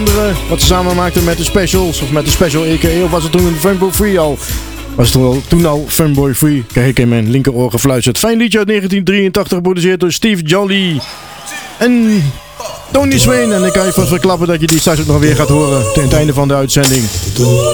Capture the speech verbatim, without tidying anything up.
ouderen. Wat ze samen maakten met de Specials. Of met de Special A K A. Of was het toen een Funboy Free al? Was het toen al, toen al Funboy Free? Kijk, ik in mijn linkeroor gefluisterd. Fijn liedje uit negentien drieëntachtig. Geproduceerd door Steve Jolly. En Tony Swain. En ik kan je vast verklappen dat je die straks ook nog weer gaat horen. Tegen het einde van de uitzending.